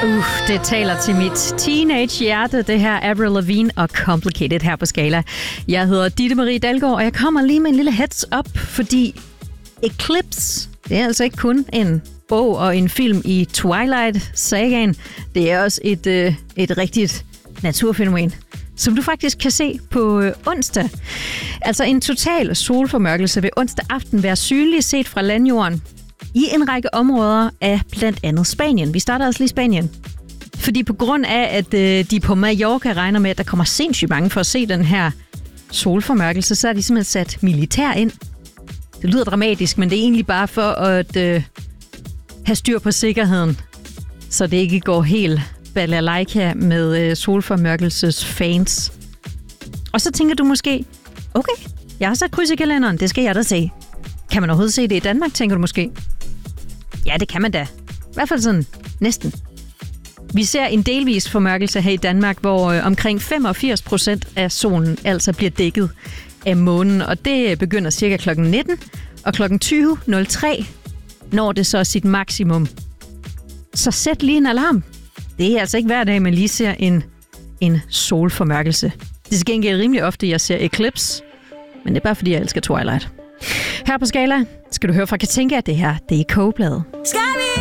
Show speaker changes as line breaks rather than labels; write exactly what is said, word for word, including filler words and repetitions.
Uh, det taler til mit teenage-hjerte. Det her Avril Lavigne og Complicated her på Skala. Jeg hedder Ditte Marie Dalgaard, og jeg kommer lige med en lille heads up, fordi Eclipse, det er altså ikke kun en bog og en film i Twilight-sagaen. Det er også et, øh, et rigtigt naturfænomen, som du faktisk kan se på øh, onsdag. Altså en total solformørkelse vil onsdag aften være synlig set fra landjorden i en række områder af blandt andet Spanien. Vi starter altså lige i Spanien. Fordi på grund af, at øh, de på Mallorca regner med, at der kommer sindssygt mange for at se den her solformørkelse, så er de simpelthen sat militær ind. Det lyder dramatisk, men det er egentlig bare for at øh, have styr på sikkerheden, så det ikke går helt balalaika med øh, solformørkelsesfans. Og så tænker du måske, okay, jeg har sat kryds i kalenderen, det skal jeg da se. Kan man overhovedet se det i Danmark, tænker du måske? Ja, det kan man da. I hvert fald sådan næsten. Vi ser en delvis formørkelse her i Danmark, hvor øh, omkring femogfirs procent af solen altså bliver dækket af månen. Og det begynder cirka klokken nitten, og klokken tyve nul tre når det så sit maksimum. Så sæt lige en alarm. Det er altså ikke hver dag, man lige ser en, en solformørkelse. Det er til gengæld rimelig ofte, jeg ser Eclipse, men det er bare fordi, jeg elsker Twilight. Her på Skala skal du høre fra Katinka, det her, det er Kogebladet. Skala!